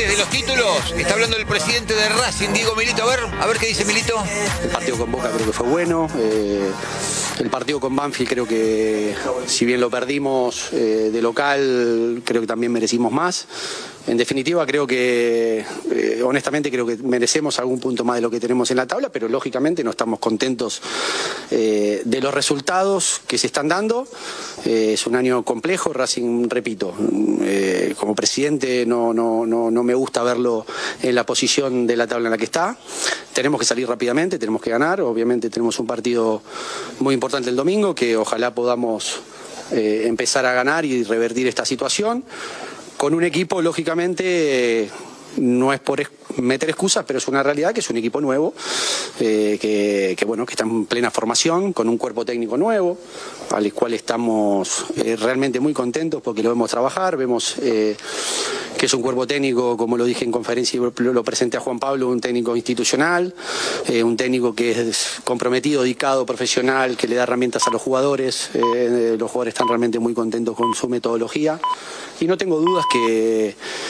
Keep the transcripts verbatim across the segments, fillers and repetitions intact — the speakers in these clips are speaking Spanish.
antes de los títulos, está hablando el presidente de Racing, Diego Milito. A ver, a ver qué dice Milito. El partido con Boca creo que fue bueno. Eh, el partido con Banfield creo que, si bien lo perdimos eh, de local, creo que también merecimos más. En definitiva, creo que, eh, honestamente, creo que merecemos algún punto más de lo que tenemos en la tabla, pero lógicamente no estamos contentos eh, de los resultados que se están dando. Eh, es un año complejo, Racing, repito, eh, como presidente no, no, no, no me gusta verlo en la posición de la tabla en la que está. Tenemos que salir rápidamente, tenemos que ganar. Obviamente tenemos un partido muy importante el domingo, que ojalá podamos eh, empezar a ganar y revertir esta situación. Con un equipo, lógicamente, eh, no es por meter excusas, pero es una realidad que es un equipo nuevo, eh, que, que, bueno, que está en plena formación, con un cuerpo técnico nuevo, al cual estamos eh, realmente muy contentos porque lo vemos trabajar, vemos eh, que es un cuerpo técnico, como lo dije en conferencia y lo presenté a Juan Pablo, un técnico institucional, eh, un técnico que es comprometido, dedicado, profesional, que le da herramientas a los jugadores. Eh, los jugadores están realmente muy contentos con su metodología y no tengo dudas que,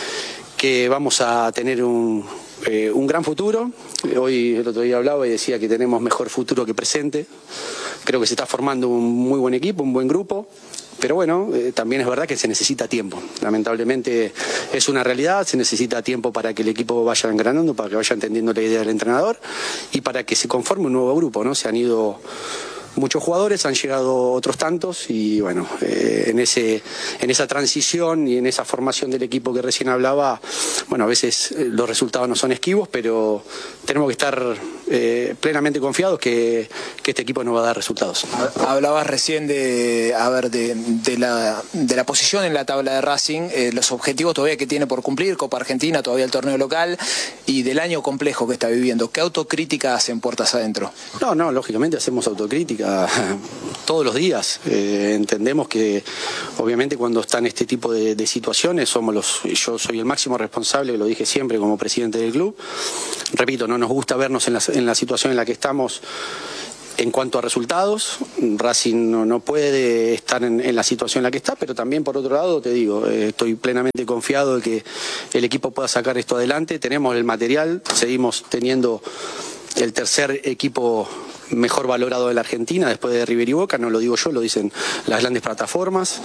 que vamos a tener un, eh, un gran futuro. Hoy, el otro día hablaba y decía que tenemos mejor futuro que presente. Creo que se está formando un muy buen equipo, un buen grupo. Pero bueno, eh, también es verdad que se necesita tiempo. Lamentablemente es una realidad, se necesita tiempo para que el equipo vaya engranando, para que vaya entendiendo la idea del entrenador y para que se conforme un nuevo grupo, ¿no? Se han ido muchos jugadores, han llegado otros tantos y bueno, eh, en, ese, en esa transición y en esa formación del equipo que recién hablaba, bueno, a veces eh, los resultados no son esquivos, pero tenemos que estar eh, plenamente confiados que, que este equipo nos va a dar resultados. Hablabas recién de, a ver, de, de, la, de la posición en la tabla de Racing, eh, los objetivos todavía que tiene por cumplir, Copa Argentina, todavía el torneo local y del año complejo que está viviendo. ¿Qué autocrítica hacen puertas adentro? No, no, lógicamente hacemos autocrítica todos los días. Eh, entendemos que obviamente cuando están este tipo de, de situaciones somos los, yo soy el máximo responsable, lo dije siempre como presidente del club. Repito, no nos gusta vernos en la, en la situación en la que estamos en cuanto a resultados. Racing no, no puede estar en, en la situación en la que está, pero también por otro lado te digo, eh, estoy plenamente confiado de que el equipo pueda sacar esto adelante. Tenemos el material, seguimos teniendo el tercer equipo mejor valorado de la Argentina después de River y Boca, no lo digo yo, lo dicen las grandes plataformas.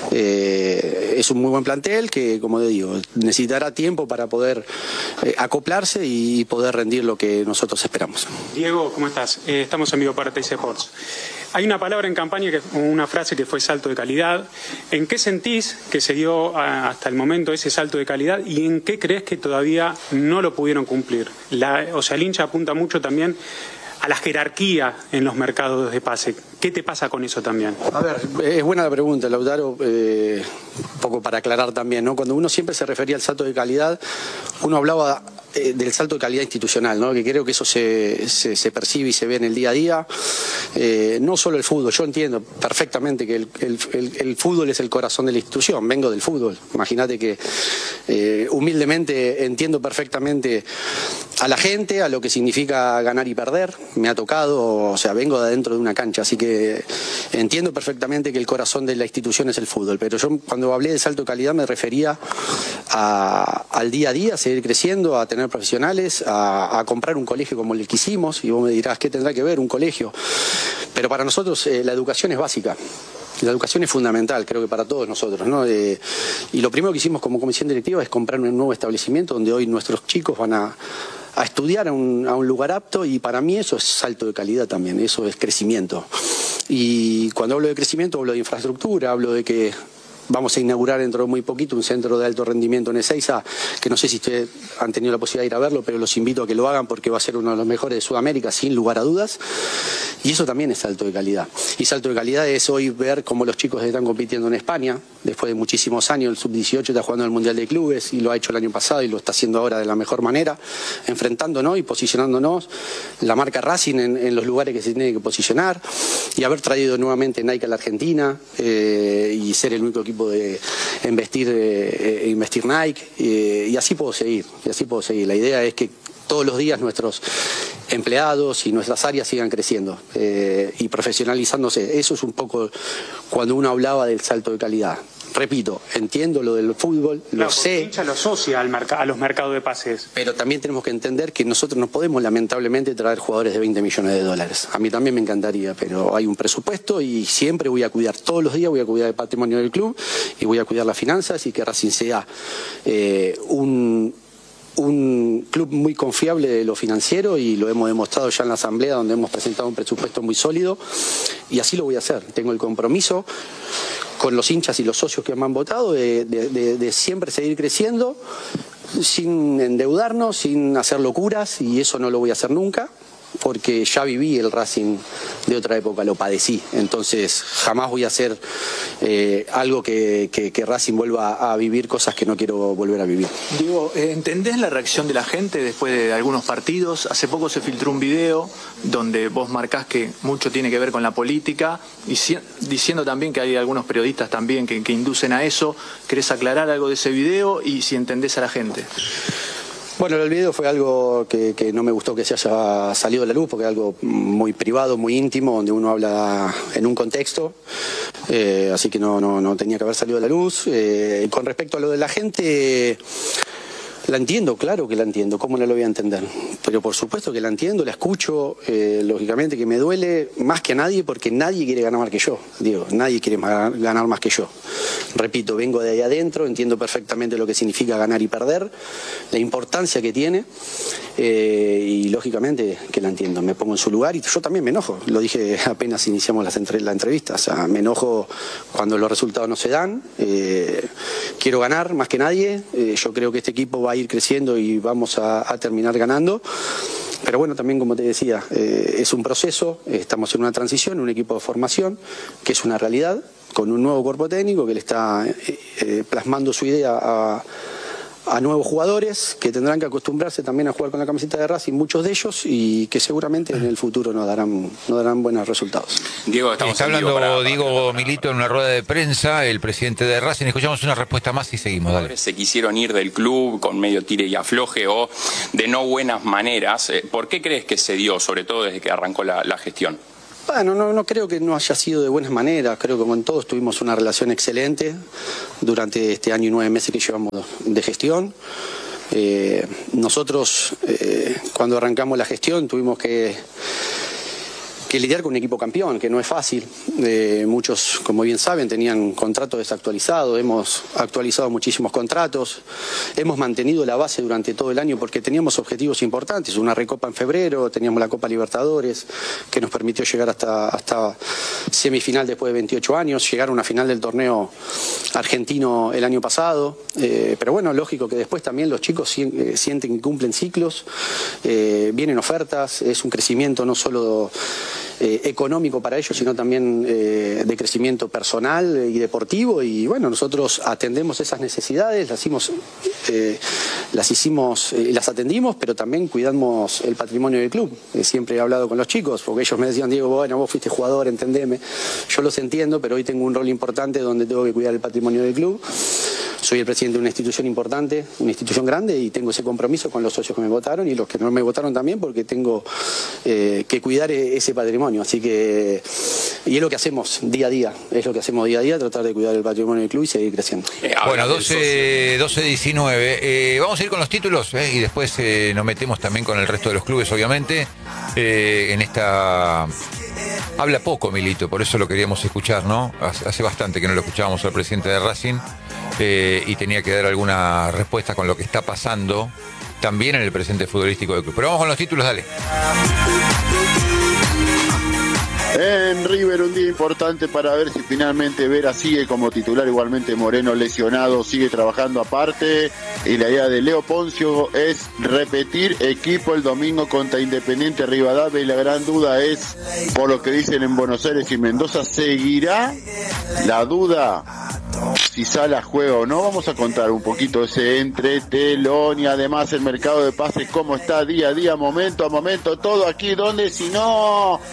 Eh, es un muy buen plantel que, como te digo, necesitará tiempo para poder eh, acoplarse y poder rendir lo que nosotros esperamos. Diego, ¿cómo estás? Eh, estamos en vivo para T C Sports. Hay una palabra en campaña, que, una frase que fue salto de calidad. ¿En qué sentís que se dio a, hasta el momento ese salto de calidad y en qué crees que todavía no lo pudieron cumplir? La, o sea, el hincha apunta mucho también a la jerarquía en los mercados de pase. ¿Qué te pasa con eso también? A ver, es buena la pregunta, Lautaro, eh, un poco para aclarar también, ¿no? Cuando uno siempre se refería al salto de calidad, uno hablaba eh, del salto de calidad institucional, ¿no? Que creo que eso se, se, se percibe y se ve en el día a día. Eh, no solo el fútbol, yo entiendo perfectamente que el, el, el, el fútbol es el corazón de la institución, vengo del fútbol. Imagínate que eh, humildemente entiendo perfectamente a la gente, a lo que significa ganar y perder. Me ha tocado, o sea, vengo de adentro de una cancha, así que entiendo perfectamente que el corazón de la institución es el fútbol, pero yo cuando hablé de salto de calidad me refería a, al día a día, a seguir creciendo, a tener profesionales, a, a comprar un colegio como el que hicimos, y vos me dirás, ¿qué tendrá que ver un colegio? Pero para nosotros eh, la educación es básica. La educación es fundamental, creo que para todos nosotros, ¿no? Eh, y lo primero que hicimos como comisión directiva es comprar un nuevo establecimiento donde hoy nuestros chicos van a, a estudiar a un, a un lugar apto, y para mí eso es salto de calidad también, eso es crecimiento. Y cuando hablo de crecimiento hablo de infraestructura, hablo de que vamos a inaugurar dentro de muy poquito un centro de alto rendimiento en Ezeiza, que no sé si ustedes han tenido la posibilidad de ir a verlo, pero los invito a que lo hagan porque va a ser uno de los mejores de Sudamérica, sin lugar a dudas. Y eso también es salto de calidad. Y salto de calidad es hoy ver cómo los chicos están compitiendo en España. Después de muchísimos años, el sub dieciocho está jugando en el Mundial de Clubes y lo ha hecho el año pasado y lo está haciendo ahora de la mejor manera, enfrentándonos y posicionándonos la marca Racing en, en los lugares que se tiene que posicionar, y haber traído nuevamente Nike a la Argentina eh, y ser el único equipo de investir, eh, investir Nike, eh, y así puedo seguir, y así puedo seguir. La idea es que todos los días nuestros empleados y nuestras áreas sigan creciendo eh, y profesionalizándose. Eso es un poco cuando uno hablaba del salto de calidad. repito, entiendo lo del fútbol, Claro, lo sé. El hincha lo asocia al merc- a los mercados de pases. Pero también tenemos que entender que nosotros no podemos lamentablemente traer jugadores de veinte millones de dólares. A mí también me encantaría, pero hay un presupuesto y siempre voy a cuidar, todos los días voy a cuidar el patrimonio del club y voy a cuidar las finanzas y que Racing sea eh, un... un club muy confiable de lo financiero y lo hemos demostrado ya en la asamblea donde hemos presentado un presupuesto muy sólido y así lo voy a hacer. Tengo el compromiso con los hinchas y los socios que me han votado de, de, de, de siempre seguir creciendo sin endeudarnos, sin hacer locuras y eso no lo voy a hacer nunca porque ya viví el Racing de otra época, lo padecí, entonces jamás voy a hacer eh, algo que, que, que Racing vuelva a vivir cosas que no quiero volver a vivir. Diego, ¿entendés la reacción de la gente después de algunos partidos? Hace poco se filtró un video donde vos marcás que mucho tiene que ver con la política y si, diciendo también que hay algunos periodistas también que, que inducen a eso. ¿Querés aclarar algo de ese video y si entendés a la gente? Bueno, el video fue algo que, que no me gustó que se haya salido a la luz, porque es algo muy privado, muy íntimo, donde uno habla en un contexto, eh, así que no, no, no tenía que haber salido a la luz. Eh, con respecto a lo de la gente, la entiendo, claro que la entiendo, ¿cómo no lo voy a entender? Pero por supuesto que la entiendo, la escucho, eh, lógicamente que me duele más que a nadie, porque nadie quiere ganar más que yo, digo, nadie quiere más, ganar más que yo. Repito, vengo de ahí adentro, entiendo perfectamente lo que significa ganar y perder, la importancia que tiene, eh, y lógicamente que la entiendo, me pongo en su lugar y yo también me enojo, lo dije apenas iniciamos las entre, la entrevista, o sea, me enojo cuando los resultados no se dan, eh, quiero ganar más que nadie, eh, yo creo que este equipo va a ir creciendo y vamos a, a terminar ganando. Pero bueno, también como te decía, eh, es un proceso, estamos en una transición, un equipo de formación, que es una realidad, con un nuevo cuerpo técnico que le está eh, eh, plasmando su idea a, a nuevos jugadores que tendrán que acostumbrarse también a jugar con la camiseta de Racing, muchos de ellos, y que seguramente en el futuro nos darán, nos darán buenos resultados. Diego, estamos Está hablando para, para Diego Milito en una rueda de prensa, el presidente de Racing. Escuchamos una respuesta más y seguimos. Dale. Se quisieron ir del club con medio tire y afloje o de no buenas maneras. ¿Por qué crees que se dio, sobre todo desde que arrancó la, la gestión? Bueno, no, no creo que no haya sido de buenas maneras, creo que como en todos tuvimos una relación excelente durante este año y nueve meses que llevamos de gestión. Eh, nosotros eh, cuando arrancamos la gestión tuvimos que, que lidiar con un equipo campeón, que no es fácil. Eh, muchos, como bien saben, tenían contratos desactualizados, hemos actualizado muchísimos contratos, hemos mantenido la base durante todo el año porque teníamos objetivos importantes, una recopa en febrero, teníamos la Copa Libertadores, que nos permitió llegar hasta, hasta semifinal después de veintiocho años, llegar a una final del torneo argentino el año pasado, eh, pero bueno, lógico que después también los chicos sienten que cumplen ciclos, eh, vienen ofertas, es un crecimiento no solo Eh, económico para ellos, sino también eh, de crecimiento personal y deportivo, y bueno, nosotros atendemos esas necesidades, las hicimos, eh, las hicimos, eh, las atendimos, pero también cuidamos el patrimonio del club. Eh, siempre he hablado con los chicos, porque ellos me decían, Diego, bueno, vos fuiste jugador, entendeme, yo los entiendo, pero hoy tengo un rol importante donde tengo que cuidar el patrimonio del club. Soy el presidente de una institución importante, una institución grande, y tengo ese compromiso con los socios que me votaron y los que no me votaron también, porque tengo eh, que cuidar ese patrimonio. Así que, y es lo que hacemos día a día, es lo que hacemos día a día, tratar de cuidar el patrimonio del club y seguir creciendo. Eh, bueno, doce diecinueve. Eh, vamos a ir con los títulos eh, y después eh, nos metemos también con el resto de los clubes, obviamente. Eh, en esta... Habla poco Milito, por eso lo queríamos escuchar, ¿no? Hace bastante que no lo escuchábamos al presidente de Racing. Eh, y tenía que dar alguna respuesta con lo que está pasando también en el presente futbolístico del club. Pero vamos con los títulos, dale. En River, un día importante para ver si finalmente Vera sigue como titular, igualmente Moreno lesionado, sigue trabajando aparte, y la idea de Leo Poncio es repetir equipo el domingo contra Independiente Rivadavia, y la gran duda es, por lo que dicen en Buenos Aires y Mendoza, ¿seguirá? La duda si Sala juega o no. Vamos a contar un poquito ese entretelón y además el mercado de pases, cómo está día a día, momento a momento, todo aquí, donde si no,